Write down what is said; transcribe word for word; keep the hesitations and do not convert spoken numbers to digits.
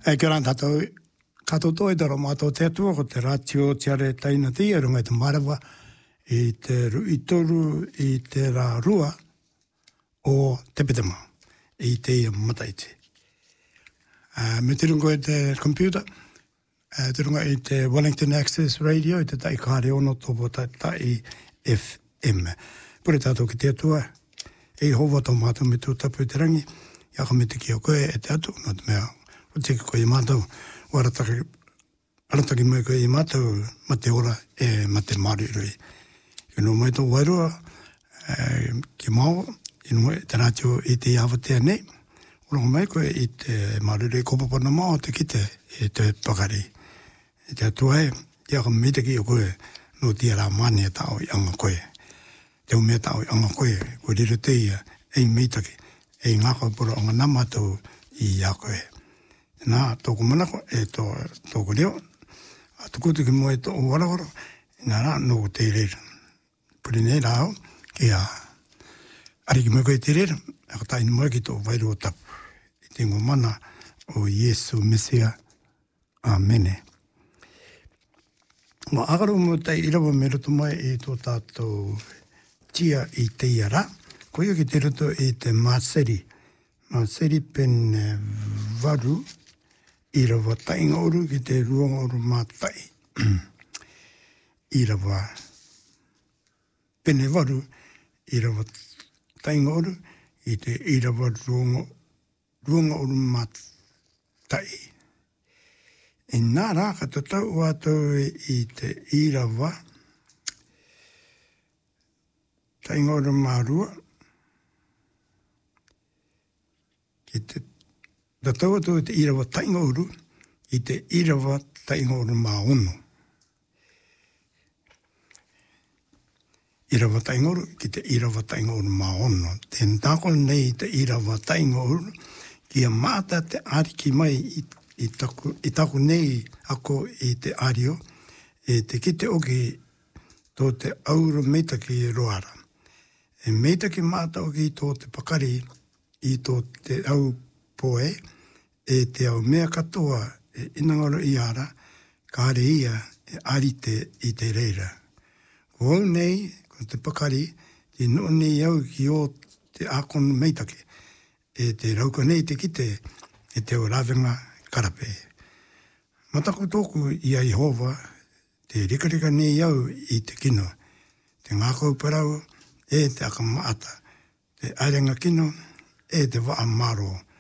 E kia rāna tātou, kato toi taro mātou te atua ko te rātio tiare taina ti, e rungai te marawa i te i toru i te rā rua o te petama, i te mataiti. Uh, me te rungo i te computer, uh, te runga i te Wellington Access Radio, i te tai kāre ono tōpo tai tai F M. Pure tātou ki te atua, e hova tō mātou me tū tapu i te rangi, ia ka me te ki o koe e te atu, nā te mea, o te koe i mātou, o arataki, arataki mai koe i mātou, ma te ora e ma te marirui. I no mai tō wairua, e, ki māo, i no mai te rātio i te awatea nei, o rongo mai koe i te marirui kopapana māo te kite i te pakari. I te atua e, ia ka me te ki o koe, no tia rā mani e tau i anga koe. Te umea tau i anga koe, koe riro te ia, e meitaki, e ngākau pura o ngā namātou i a koe. Nā, tōku manako e tō, tōku reo, a tuku tuki mo e tō warawara, nā rā, nō te reira. Puri nei rāo, ki a ariki mo koe te reira, a ka taini mo ki tō wairu o tapu. I te ngō mana o Iesu Mesia. Amene. Ngā akaru mo tei irawa me roto mai e tō tātou tia i te iara, koia ki te roto i te Māseri. Māseri pene varu, i rawa tainga oru ki te ruanga oru mātai. I rawa pene varu, i rawa tainga oru, i te i rawa ruanga, ruanga oru mātai. E nā rā ka tatau atou i te i rawa, tainga oru mārua, ki te tatau atou i te irawa tainga uru, i te irawa tainga uru mā ono. Irawa tainga uru, ki te irawa tainga uru mā ono. Te ntako nei te irawa tainga uru, ki a māta te ariki mai i, i, taku, i taku nei ako i te ario, e te kite oki tō te auro meitaki roara. E meitaki māta oki tō te pakari i tō te au poe, e te au mea katoa e inangaro i ara, ka are ia e arite i te reira. Ko au nei, ko te pakari, te no nei au ki o te ākonu meitake, e te rauka nei te kite, e te o rawenga karape. Matako tōku i a Jehova, te rikarika nei au i te kino, te ngākau parau, e te akamaata, te airenga kino, e te waa maro,